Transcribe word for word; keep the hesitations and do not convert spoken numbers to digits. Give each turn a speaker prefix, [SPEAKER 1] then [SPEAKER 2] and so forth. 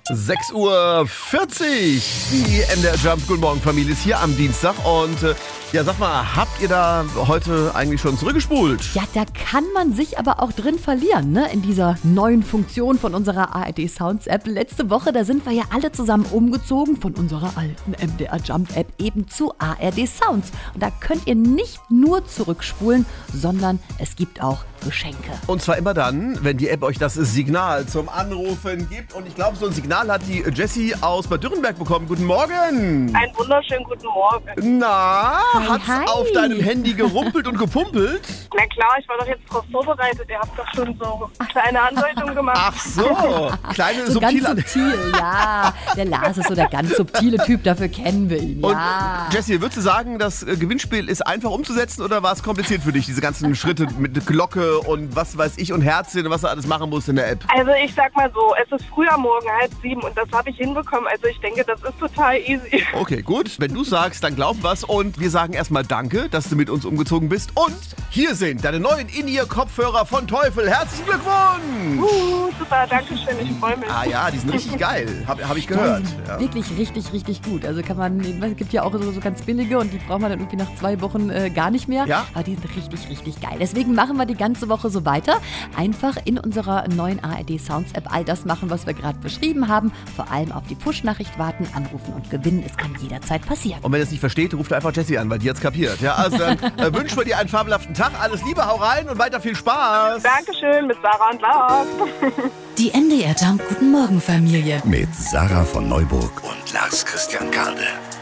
[SPEAKER 1] sechs Uhr vierzig. Die M D R Jump Guten Morgen Familie ist hier am Dienstag. Und äh, ja, sag mal, habt ihr da heute eigentlich schon zurückgespult?
[SPEAKER 2] Ja, da kann man sich aber auch drin verlieren, ne? In dieser neuen Funktion von unserer A R D Sounds App. Letzte Woche, da sind wir ja alle zusammen umgezogen von unserer alten M D R Jump App eben zu A R D Sounds. Und da könnt ihr nicht nur zurückspulen, sondern es gibt auch Geschenke.
[SPEAKER 1] Und zwar immer dann, wenn die App euch das Signal zum Anrufen gibt. Und ich glaube, so ein Signal hat die Jessie aus Bad Dürrenberg bekommen. Guten Morgen.
[SPEAKER 3] Einen wunderschönen guten Morgen.
[SPEAKER 1] Na,
[SPEAKER 2] Hi,
[SPEAKER 1] hat's
[SPEAKER 2] hi.
[SPEAKER 1] auf deinem Handy gerumpelt und gepumpelt?
[SPEAKER 3] Na klar, ich war doch jetzt drauf vorbereitet. Ihr habt doch schon so kleine Andeutungen gemacht.
[SPEAKER 1] Ach so, kleine
[SPEAKER 2] So ganz
[SPEAKER 1] subtile...
[SPEAKER 2] subtil, ja. Der Lars ist so der ganz subtile Typ, dafür kennen wir ihn.
[SPEAKER 1] Und
[SPEAKER 2] Ja.
[SPEAKER 1] Jessie, würdest du sagen, das äh, Gewinnspiel ist einfach umzusetzen oder war es kompliziert für dich, diese ganzen Schritte mit Glocke und was weiß ich und Herzchen und was du alles machen musst in der App?
[SPEAKER 3] Also ich sag mal so, es ist früh am Morgen, halb sieben und das habe ich hinbekommen. Also ich denke, das ist total easy.
[SPEAKER 1] Okay, gut. Wenn du sagst, dann glauben wir's. Und wir sagen erstmal Danke, dass du mit uns umgezogen bist. Und hier sind deine neuen In-Ear-Kopfhörer von Teufel. Herzlichen Glückwunsch!
[SPEAKER 3] Uh, super, danke schön, ich freue mich.
[SPEAKER 1] Ah ja, die sind richtig geil. Habe hab ich gehört. Ja.
[SPEAKER 2] Wirklich richtig, richtig gut. Also kann man, es gibt ja auch so, so ganz billige und die braucht man dann irgendwie nach zwei Wochen äh, gar nicht mehr.
[SPEAKER 1] Ja.
[SPEAKER 2] Aber die sind richtig, richtig geil. Deswegen machen wir die ganze Woche so weiter. Einfach in unserer neuen A R D Sounds App all das machen, was wir gerade beschrieben haben. Vor allem auf die Push-Nachricht warten, anrufen und gewinnen. Es kann jederzeit passieren.
[SPEAKER 1] Und wenn ihr es nicht versteht, ruft einfach Jessie an, weil die hat's kapiert. Ja, also dann äh, wünschen wir dir einen fabelhaften Tag. Alles Liebe, hau rein und weiter viel Spaß.
[SPEAKER 3] Dankeschön, mit Sarah und Lars.
[SPEAKER 4] Die M D R Jump Guten Morgen Familie.
[SPEAKER 5] Mit Sarah von Neuburg und Lars Christian Kade.